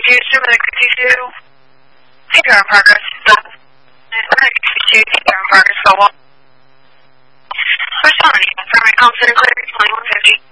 Houston with a 52. Take on progress. Take on progress. So long. Responding. Primary constant clear. 2150.